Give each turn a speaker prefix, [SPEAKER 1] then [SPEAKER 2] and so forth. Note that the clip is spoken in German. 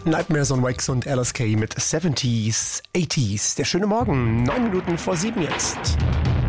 [SPEAKER 1] Nightmares on Wax und LSK mit 70s, 80s. Der schöne Morgen, 9 Minuten vor 7 jetzt.